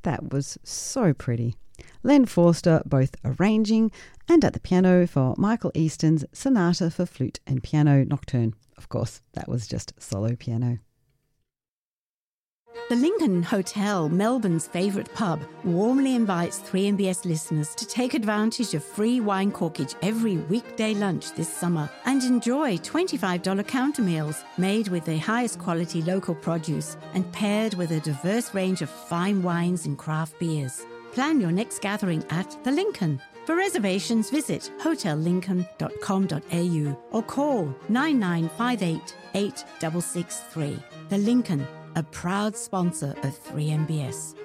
That was so pretty. Len Forster both arranging and at the piano for Michael Easton's Sonata for Flute and Piano Nocturne. Of course, that was just solo piano. The Lincoln Hotel, Melbourne's favourite pub, warmly invites 3MBS listeners to take advantage of free wine corkage every weekday lunch this summer and enjoy $25 counter meals made with the highest quality local produce and paired with a diverse range of fine wines and craft beers. Plan your next gathering at The Lincoln. For reservations, visit hotellincoln.com.au or call 9958 8663. The Lincoln, a proud sponsor of 3MBS.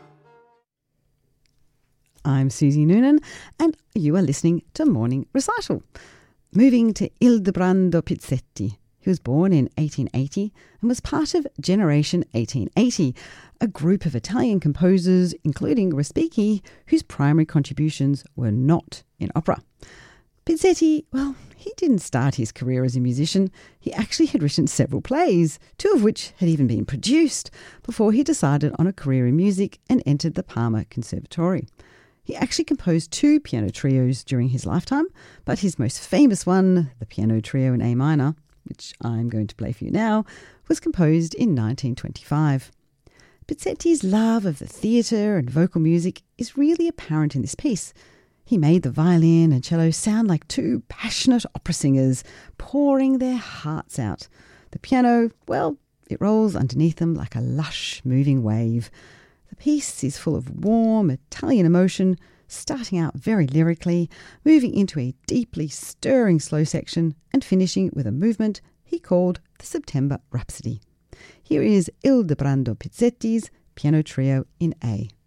I'm Susie Noonan, and you are listening to Morning Recital. Moving to Ildebrando Pizzetti, who was born in 1880 and was part of Generation 1880, a group of Italian composers, including Respighi, whose primary contributions were not in opera. Pizzetti, well, he didn't start his career as a musician. He actually had written several plays, two of which had even been produced, before he decided on a career in music and entered the Parma Conservatory. He actually composed 2 piano trios during his lifetime, but his most famous one, the Piano Trio in A minor, which I'm going to play for you now, was composed in 1925. Pizzetti's love of the theatre and vocal music is really apparent in this piece. He made the violin and cello sound like 2 passionate opera singers pouring their hearts out. The piano, well, it rolls underneath them like a lush, moving wave. The piece is full of warm Italian emotion, starting out very lyrically, moving into a deeply stirring slow section and finishing with a movement he called the September Rhapsody. Here is Ildebrando Pizzetti's Piano Trio in A.